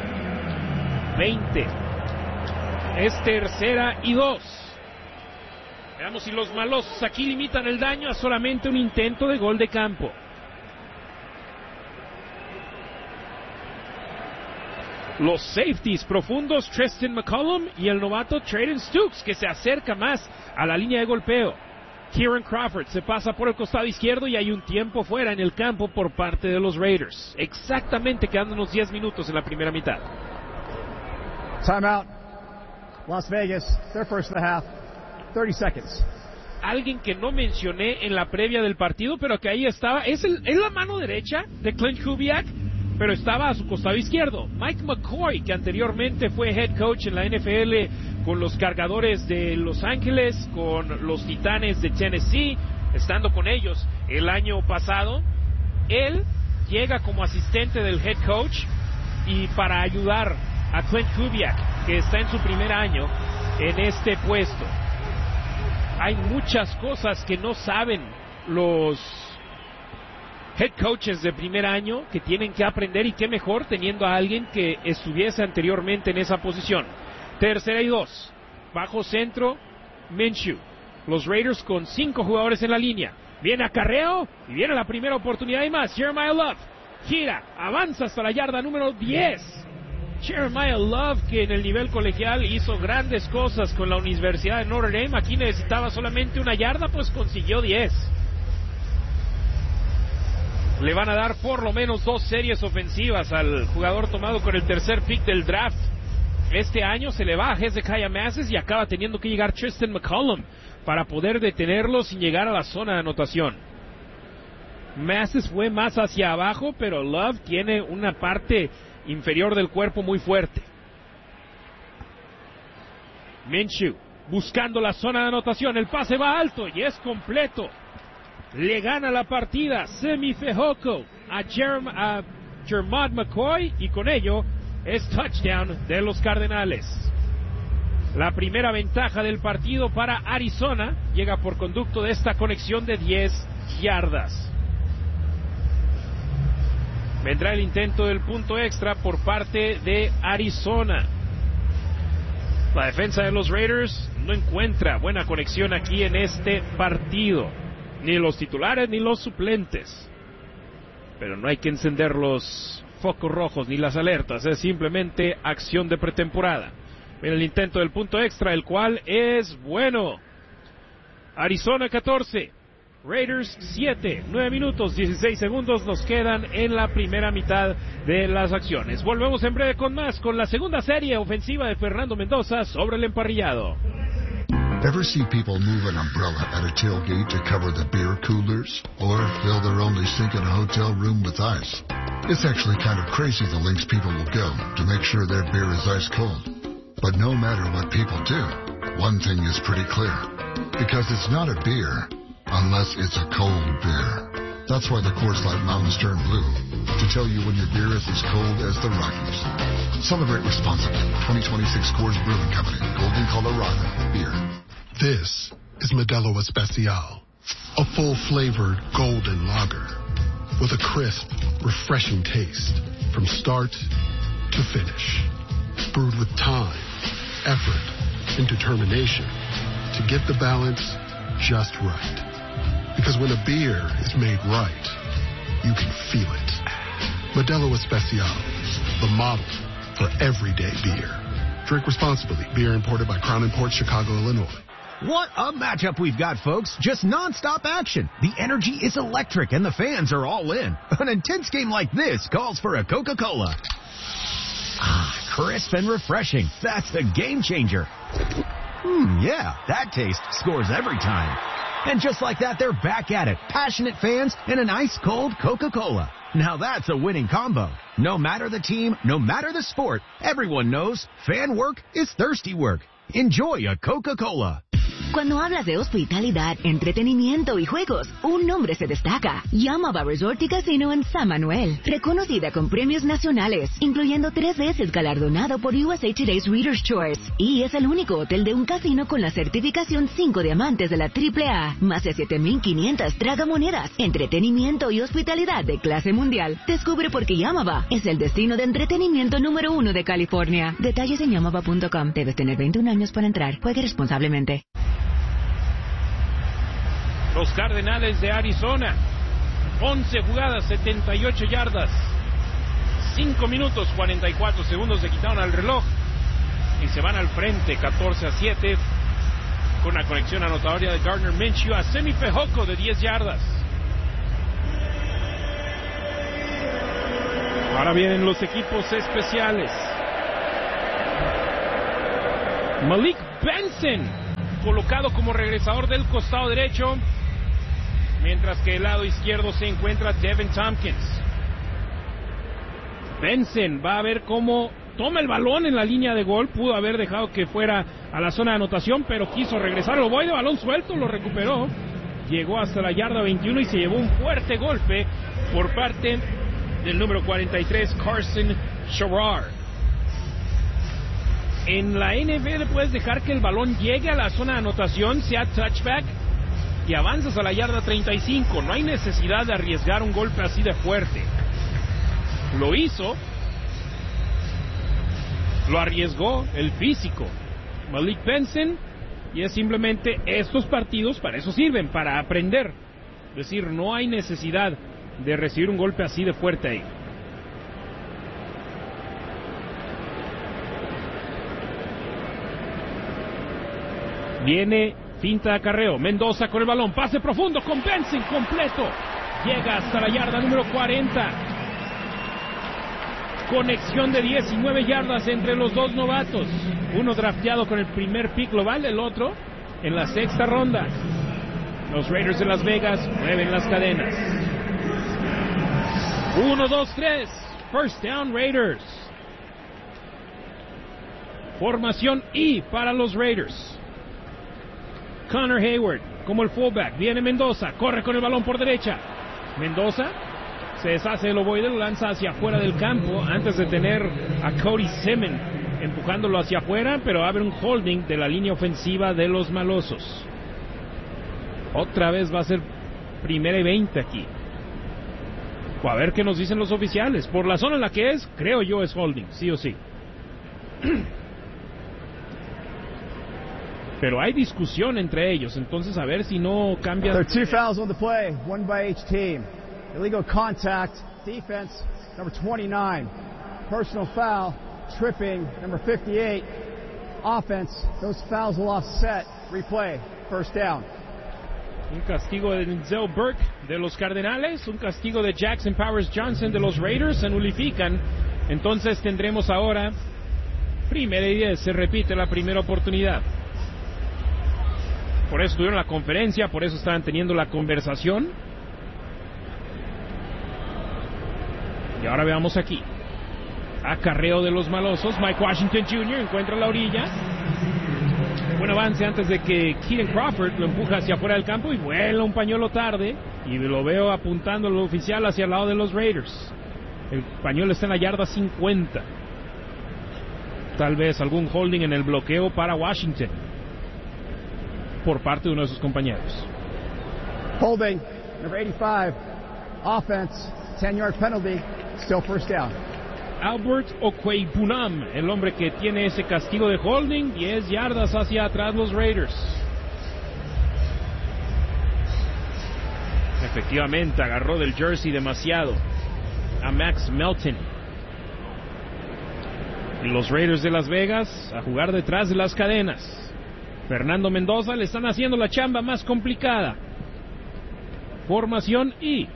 20. Es tercera y 2. Veamos si los malosos aquí limitan el daño a solamente un intento de gol de campo. los safeties profundos Tristan McCollum y el novato Trayden Stukes, que se acerca más a la línea de golpeo. Kieran Crawford se pasa por el costado izquierdo y hay un tiempo fuera en el campo por parte de los Raiders. Exactamente quedándonos 10 minutos en la primera mitad. Timeout. Las Vegas, their first and a half. 30 seconds. Alguien que no mencioné en la previa del partido, pero que ahí estaba, es la mano derecha de Clint Kubiak, pero estaba a su costado izquierdo. Mike McCoy, que anteriormente fue head coach en la NFL con los Cargadores de Los Ángeles, con los Titanes de Tennessee, estando con ellos el año pasado. Él llega como asistente del head coach y para ayudar a Clint Kubiak, que está en su primer año en este puesto. Hay muchas cosas que no saben los head coaches de primer año que tienen que aprender, y qué mejor teniendo a alguien que estuviese anteriormente en esa posición. 3rd y 2, bajo centro, Minshew. Los Raiders con 5 jugadores en la línea. Viene acarreo y viene la primera oportunidad y más. Jeremiah Love gira, avanza hasta la yarda número 10. Jeremiah Love, que en el nivel colegial hizo grandes cosas con la Universidad de Notre Dame, aquí necesitaba solamente una yarda, pues consiguió 10. Le van a dar por lo menos 2 series ofensivas al jugador tomado con el 3er pick del draft. Este año se le va a Hezekiah Masses y acaba teniendo que llegar Tristan McCollum para poder detenerlo sin llegar a la zona de anotación. Masses fue más hacia abajo, pero Love tiene una parte inferior del cuerpo muy fuerte. Minshew buscando la zona de anotación, el pase va alto y es completo. Le gana la partida Semi Fehoko a Jermod McCoy, y con ello es touchdown de los Cardenales. La primera ventaja del partido para Arizona llega por conducto de esta conexión de 10 yardas. Vendrá el intento del punto extra por parte de Arizona. La defensa de los Raiders no encuentra buena conexión aquí en este partido. Ni los titulares ni los suplentes. Pero no hay que encender los focos rojos ni las alertas. Es simplemente acción de pretemporada. Viene el intento del punto extra, el cual es bueno. Arizona 14. Raiders 7, 9 minutos, 16 segundos nos quedan en la primera mitad de las acciones. Volvemos en breve con más, con la segunda serie ofensiva de Fernando Mendoza sobre el emparrillado. Ever see people move an umbrella at a tailgate to cover the beer coolers? Or fill their only sink in a hotel room with ice? It's actually kind of crazy the lengths people will go to make sure their beer is ice cold. But no matter what people do, one thing is pretty clear. Because it's not a beer unless it's a cold beer. That's why the Coors Light Mountains turn blue, to tell you when your beer is as cold as the Rockies. Celebrate responsibly. 2026 Coors Brewing Company, Golden, Colorado. Beer. This is Modelo Especial, a full-flavored golden lager with a crisp, refreshing taste from start to finish. Brewed with time, effort, and determination to get the balance just right. Because when a beer is made right, you can feel it. Modelo Especial, the model for everyday beer. Drink responsibly. Beer imported by Crown Imports, Chicago, Illinois. What a matchup we've got, folks. Just non-stop action. The energy is electric and the fans are all in. An intense game like this calls for a Coca-Cola. Ah, crisp and refreshing. That's a game changer. Yeah, that taste scores every time. And just like that, they're back at it. Passionate fans and an ice-cold Coca-Cola. Now that's a winning combo. No matter the team, no matter the sport, everyone knows fan work is thirsty work. Enjoy a Coca-Cola. Cuando hablas de hospitalidad, entretenimiento y juegos, un nombre se destaca. Yamava Resort y Casino en San Manuel. Reconocida con premios nacionales, incluyendo 3 veces galardonado por USA Today's Reader's Choice. Y es el único hotel de un casino con la certificación 5 diamantes de la AAA. Más de 7,500 tragamonedas, entretenimiento y hospitalidad de clase mundial. Descubre por qué Yamava es el destino de entretenimiento número 1 de California. Detalles en yamava.com. Debes tener 21 años para entrar. Juegue responsablemente. Los Cardenales de Arizona, 11 jugadas, 78 yardas, 5 minutos 44 segundos se quitaron al reloj y se van al frente 14-7 con una conexión anotadora de Gardner Minshew a Semi Fehoko de 10 yardas. Ahora vienen los equipos especiales. Malik Benson, colocado como regresador del costado derecho, mientras que el lado izquierdo se encuentra Devin Tompkins. Benson va a ver cómo toma el balón en la línea de gol. Pudo haber dejado que fuera a la zona de anotación, pero quiso regresar. Lo voy de balón suelto, lo recuperó. Llegó hasta la yarda 21 y se llevó un fuerte golpe por parte del número 43, Carson Sherrard. En la NFL puedes dejar que el balón llegue a la zona de anotación, sea touchback, y avanzas a la yarda 35. No hay necesidad de arriesgar un golpe así de fuerte. Lo hizo, lo arriesgó el físico Malik Benson, y es simplemente estos partidos para eso sirven, para aprender. Es decir, no hay necesidad de recibir un golpe así de fuerte ahí. Viene finta de acarreo, Mendoza con el balón, pase profundo con Benson, completo, llega hasta la yarda número 40. Conexión de 19 yardas entre los dos novatos, uno drafteado con el primer pick global, el otro en la sexta ronda. Los Raiders de Las Vegas mueven las cadenas. 1, 2, 3, first down Raiders. Formación I para los Raiders. Connor Hayward como el fullback, viene Mendoza, corre con el balón por derecha. Mendoza se deshace del ovoide, lo lanza hacia afuera del campo antes de tener a Cody Simmons empujándolo hacia afuera, pero abre un holding de la línea ofensiva de los malosos. Otra vez va a ser 1st y 20 aquí. A ver qué nos dicen los oficiales. Por la zona en la que es, creo yo es holding, sí o sí. Pero hay discusión entre ellos, entonces a ver si no cambia. There are 2 fouls on the play, one by each team. Illegal contact, defense, number 29. Personal foul, tripping, number 58. Offense, those fouls will offset. Replay, first down. Un castigo de Denzel Burke de los Cardenales, un castigo de Jackson Powers Johnson de los Raiders, se nulifican. Entonces tendremos ahora 1st y 10, se repite la primera oportunidad. Por eso tuvieron la conferencia, por eso estaban teniendo la conversación. Y ahora veamos aquí. Acarreo de los malosos. Mike Washington Jr. encuentra la orilla. Buen avance antes de que Keaton Crawford lo empuja hacia afuera del campo y vuela un pañuelo tarde. Y lo veo apuntando al oficial hacia el lado de los Raiders. El pañuelo está en la yarda 50. Tal vez algún holding en el bloqueo para Washington por parte de uno de sus compañeros. Holding, number 85, offense, 10-yard penalty, still first down. Albert Okwuegbunam, el hombre que tiene ese castigo de holding, 10 yardas hacia atrás los Raiders. Efectivamente, agarró del jersey demasiado a Max Melton. Y los Raiders de Las Vegas a jugar detrás de las cadenas. Fernando Mendoza le están haciendo la chamba más complicada. Formación I.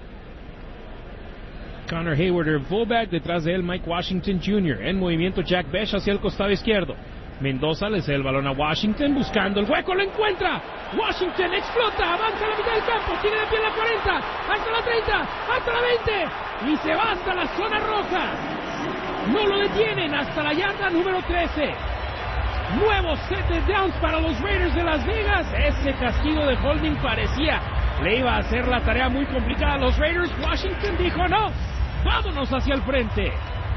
Connor Hayward, el fullback, detrás de él Mike Washington Jr. En movimiento Jack Bech hacia el costado izquierdo. Mendoza le cede el balón a Washington buscando el hueco, lo encuentra. Washington explota, avanza a la mitad del campo, tiene de pie la 40, hasta la 30, hasta la 20 y se va hasta la zona roja. No lo detienen hasta la yarda número 13. Nuevos set de downs para los Raiders de Las Vegas. Ese castigo de holding parecía le iba a hacer la tarea muy complicada a los Raiders. Washington dijo no, vámonos hacia el frente.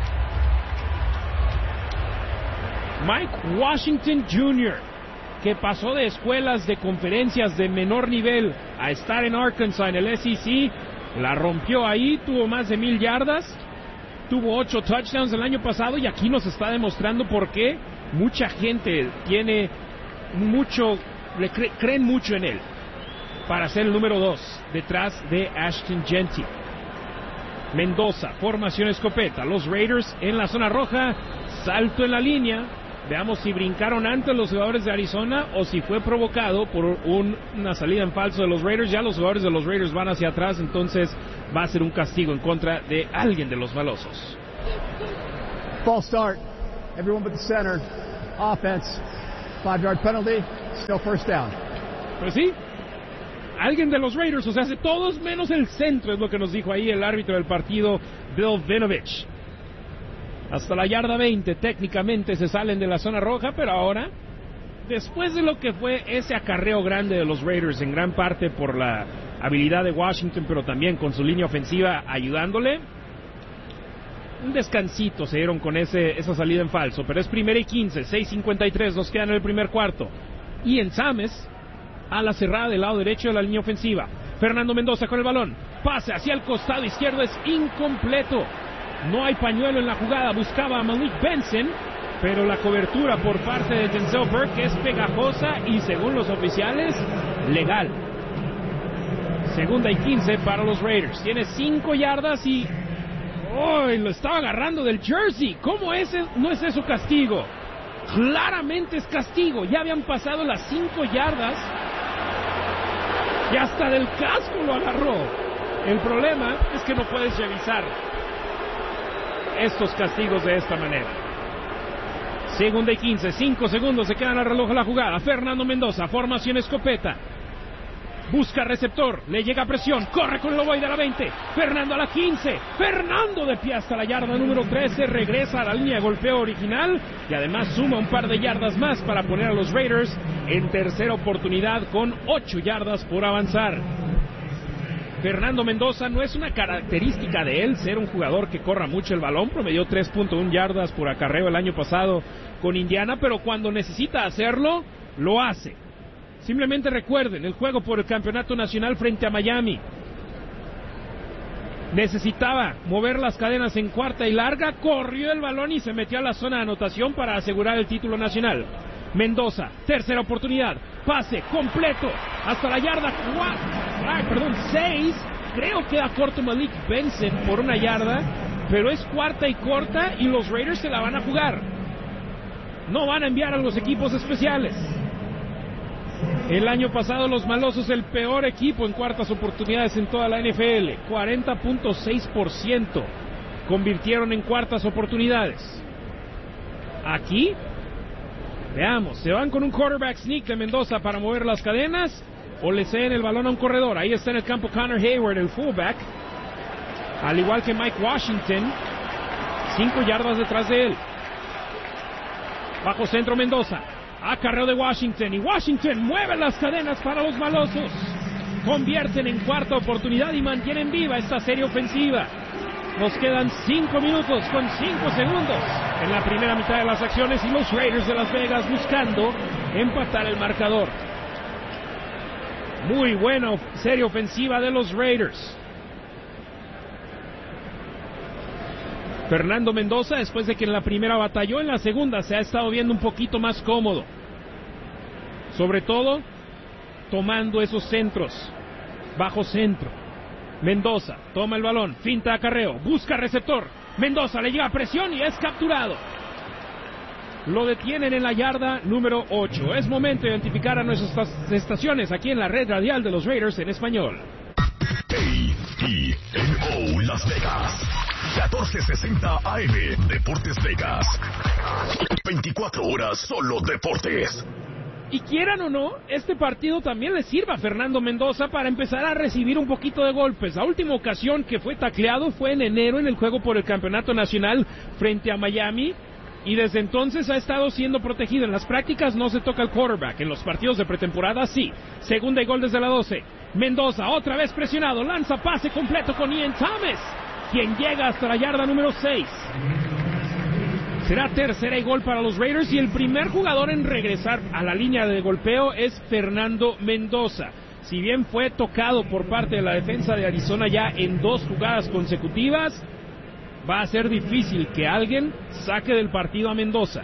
Mike Washington Jr., que pasó de escuelas de conferencias de menor nivel a estar en Arkansas en el SEC, la rompió ahí, tuvo más de 1000 yardas, tuvo 8 touchdowns el año pasado y aquí nos está demostrando por qué mucha gente tiene mucho, creen mucho en él para ser el número 2 detrás de Ashton Jeanty. Mendoza, formación escopeta. Los Raiders en la zona roja, salto en la línea. Veamos si brincaron antes los jugadores de Arizona o si fue provocado por una salida en falso de los Raiders. Ya los jugadores de los Raiders van hacia atrás, entonces va a ser un castigo en contra de alguien de los malosos. False start. Everyone but the center. Offense. 5-yard penalty. Still first down. Pues sí. Alguien de los Raiders, o sea, hace todos menos el centro, es lo que nos dijo ahí el árbitro del partido, Bill Vinovich. Hasta la yarda 20, técnicamente se salen de la zona roja, pero ahora, después de lo que fue ese acarreo grande de los Raiders, en gran parte por la habilidad de Washington, pero también con su línea ofensiva ayudándole, un descansito se dieron con esa salida en falso, pero es 1st y 15, 6:53 nos quedan en el primer cuarto. Y en Sames, a la cerrada del lado derecho de la línea ofensiva. Fernando Mendoza con el balón, pase hacia el costado izquierdo, es incompleto. No hay pañuelo en la jugada, buscaba a Malik Benson, pero la cobertura por parte de Denzel Burke es pegajosa y según los oficiales, legal. 2nd y 15 para los Raiders. Tiene 5 yardas y... ¡oh! Lo estaba agarrando del jersey. ¿Cómo no es eso castigo? Claramente es castigo. Ya habían pasado las 5 yardas y hasta del casco lo agarró. El problema es que no puedes revisar estos castigos de esta manera. 2nd y 15, 5 segundos se quedan al reloj de la jugada. Fernando Mendoza, formación escopeta. Busca receptor, le llega presión, corre con el ovoide a la 20, Fernando a la 15, Fernando de pie hasta la yarda número 13, regresa a la línea de golpeo original y además suma un par de yardas más para poner a los Raiders en tercera oportunidad con 8 yardas por avanzar. Fernando Mendoza no es una característica de él ser un jugador que corra mucho el balón, promedió 3.1 yardas por acarreo el año pasado con Indiana, pero cuando necesita hacerlo, lo hace. Simplemente recuerden el juego por el campeonato nacional frente a Miami. Necesitaba mover las cadenas en cuarta y larga, corrió el balón y se metió a la zona de anotación para asegurar el título nacional. Mendoza, tercera oportunidad, pase completo hasta la yarda 6, creo que da corto Malik Benson por 1 yarda, pero es cuarta y corta y los Raiders se la van a jugar. No van a enviar a los equipos especiales. El año pasado los malosos el peor equipo en cuartas oportunidades en toda la NFL, 40.6% convirtieron en cuartas oportunidades. Aquí, veamos, ¿se van con un quarterback sneak de Mendoza para mover las cadenas o le ceden el balón a un corredor? Ahí está en el campo Connor Hayward, el fullback, al igual que Mike Washington, 5 yardas detrás de él. Bajo centro Mendoza, acarreo de Washington y Washington mueve las cadenas para los malosos. Convierten en cuarta oportunidad y mantienen viva esta serie ofensiva. Nos quedan 5 minutos con 5 segundos en la primera mitad de las acciones y los Raiders de Las Vegas buscando empatar el marcador. Muy buena serie ofensiva de los Raiders. Fernando Mendoza, después de que en la primera batalló, en la segunda se ha estado viendo un poquito más cómodo. Sobre todo, tomando esos centros, bajo centro. Mendoza toma el balón, finta acarreo, busca receptor. Mendoza le llega presión y es capturado. Lo detienen en la yarda número 8. Es momento de identificar a nuestras estaciones aquí en la red radial de los Raiders en español. KENO Las Vegas, 1460 AM, Deportes Vegas. 24 horas solo deportes. Y quieran o no, este partido también le sirve a Fernando Mendoza para empezar a recibir un poquito de golpes. La última ocasión que fue tacleado fue en enero en el juego por el campeonato nacional frente a Miami. Y desde entonces ha estado siendo protegido. En las prácticas no se toca el quarterback. En los partidos de pretemporada sí. 2nd y gol desde la 12. Mendoza otra vez presionado. Lanza pase completo con Ian Thomas, quien llega hasta la yarda número 6. Será 3rd y gol para los Raiders y el primer jugador en regresar a la línea de golpeo es Fernando Mendoza. Si bien fue tocado por parte de la defensa de Arizona ya en 2 jugadas consecutivas, va a ser difícil que alguien saque del partido a Mendoza.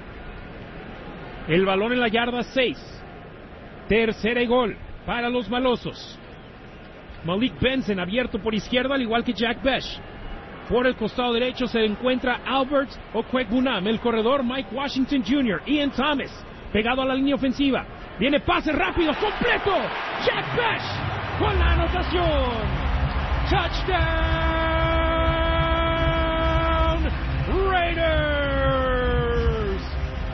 El balón en la yarda 6. 3rd y gol para los malosos. Malik Benson abierto por izquierda, al igual que Jack Bech. Por el costado derecho se encuentra Albert Okwuegbunam, el corredor Mike Washington Jr., Ian Thomas, pegado a la línea ofensiva. Viene pase rápido, completo. Jack Bech con la anotación. Touchdown Raiders.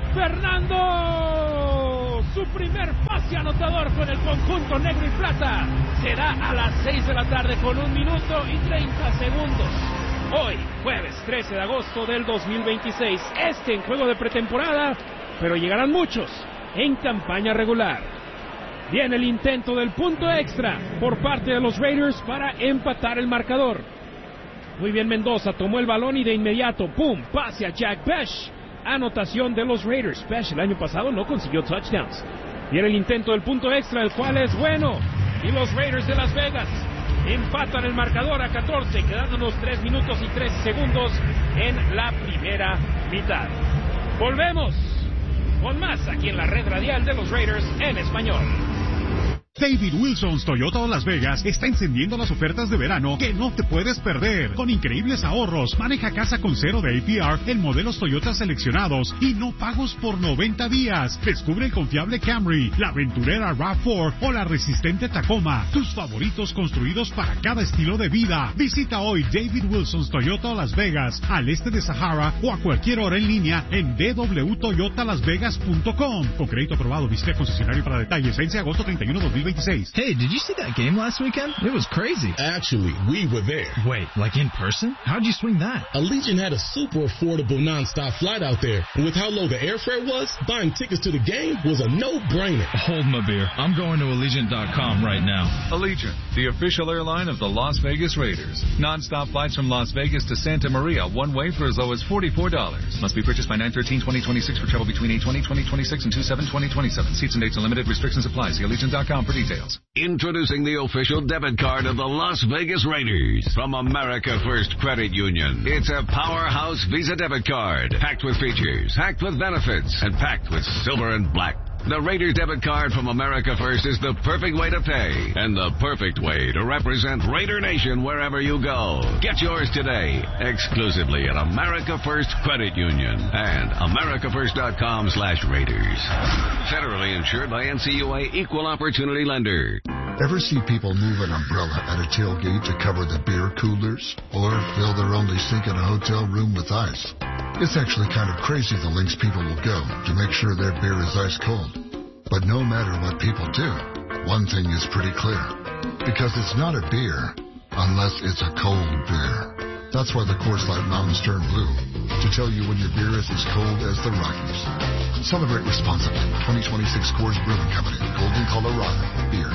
Fernando, su primer pase anotador con el conjunto negro y plata, será a las 6 de la tarde con 1 minuto y 30 segundos. Hoy, jueves 13 de agosto del 2026, en juego de pretemporada, pero llegarán muchos en campaña regular. Viene el intento del punto extra por parte de los Raiders para empatar el marcador. Muy bien Mendoza, tomó el balón y de inmediato, ¡pum!, pase a Jack Bech. Anotación de los Raiders. Bech el año pasado no consiguió touchdowns. Viene el intento del punto extra, el cual es bueno. Y los Raiders de Las Vegas empatan el marcador a 14, quedándonos 3 minutos y 13 segundos en la primera mitad. Volvemos con más aquí en la red radial de los Raiders en español. David Wilson's Toyota Las Vegas está encendiendo las ofertas de verano que no te puedes perder. Con increíbles ahorros, maneja casa con 0 de APR en modelos Toyota seleccionados y no pagos por 90 días. Descubre el confiable Camry, la aventurera RAV4 o la resistente Tacoma. Tus favoritos construidos para cada estilo de vida. Visita hoy David Wilson's Toyota Las Vegas, al este de Sahara, o a cualquier hora en línea en www.toyotalasvegas.com. Con crédito aprobado, visita concesionario para detalles. Vence agosto 31, 2026. Hey, did you see that game last weekend? It was crazy. Actually, we were there. Wait, like in person? How'd you swing that? Allegiant had a super affordable nonstop flight out there. And with how low the airfare was, buying tickets to the game was a no-brainer. Hold my beer. I'm going to Allegiant.com right now. Allegiant, the official airline of the Las Vegas Raiders. Non-stop flights from Las Vegas to Santa Maria, one way for as low as $44. Must be purchased by 9/13/2026 for travel between 8/20/2026 and 2/7/2027. Seats and dates are limited. Restrictions apply. See Allegiant.com for details. Introducing the official debit card of the Las Vegas Raiders from America First Credit Union. It's a powerhouse Visa debit card, packed with features, packed with benefits, and packed with silver and black. The Raiders debit card from America First is the perfect way to pay and the perfect way to represent Raider Nation wherever you go. Get yours today, exclusively at America First Credit Union and americafirst.com/Raiders. Federally insured by NCUA Equal Opportunity Lender. Ever see people move an umbrella at a tailgate to cover the beer coolers? Or fill their only sink in a hotel room with ice? It's actually kind of crazy the lengths people will go to make sure their beer is ice cold. But no matter what people do, one thing is pretty clear. Because it's not a beer unless it's a cold beer. That's why the Coors Light Mountains turn blue, to tell you when your beer is as cold as the Rockies. Celebrate responsibly. 2026 Coors Brewing Company, Golden, Colorado. Beer.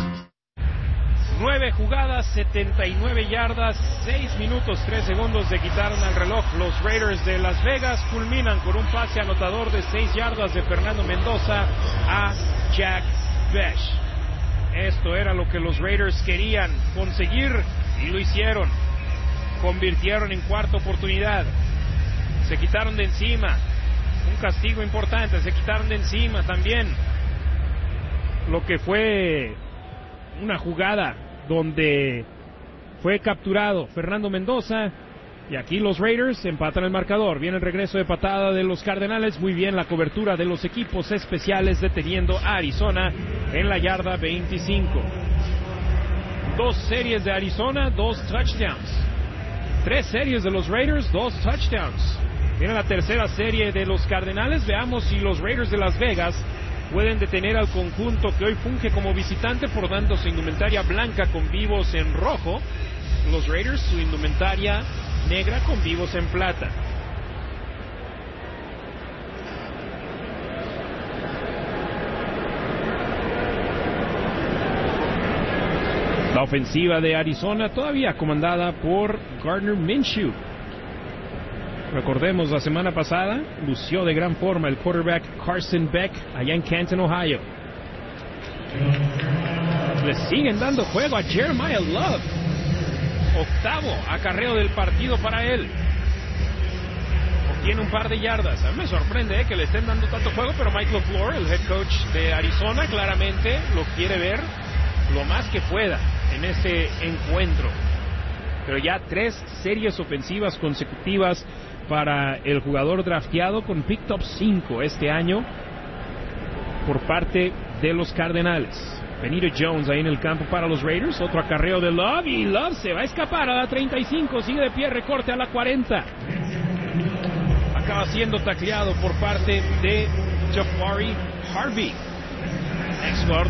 9 jugadas, 79 yardas, 6 minutos, 3 segundos de quitaron al reloj. Los Raiders de Las Vegas culminan con un pase anotador de 6 yardas de Fernando Mendoza a Jack Bech. Esto era lo que los Raiders querían conseguir y lo hicieron. Convirtieron en cuarta oportunidad. Se quitaron de encima un castigo importante, se quitaron de encima también lo que fue una jugada donde fue capturado Fernando Mendoza, y aquí los Raiders empatan el marcador. Viene el regreso de patada de los Cardenales. Muy bien la cobertura de los equipos especiales deteniendo a Arizona en la yarda 25. 2 series de Arizona, 2 touchdowns. 3 series de los Raiders, 2 touchdowns. Viene la tercera serie de los Cardenales. Veamos si los Raiders de Las Vegas pueden detener al conjunto que hoy funge como visitante portándose indumentaria blanca con vivos en rojo. Los Raiders su indumentaria negra con vivos en plata. La ofensiva de Arizona todavía comandada por Gardner Minshew. Recordemos, la semana pasada lució de gran forma el quarterback Carson Beck allá en Canton, Ohio. Le siguen dando juego a Jeremiah Love. 8º acarreo del partido para él. Obtiene un par de yardas. A mí me sorprende que le estén dando tanto juego, pero Mike LaFleur, el head coach de Arizona, claramente lo quiere ver lo más que pueda en este encuentro. Pero ya 3 series ofensivas consecutivas para el jugador drafteado con pick top 5 este año por parte de los Cardenales. Benito Jones ahí en el campo para los Raiders. Otro acarreo de Love y Love se va a escapar a la 35. Sigue de pie, recorte a la 40. Acaba siendo tacleado por parte de Jafari Harvey, ex jugador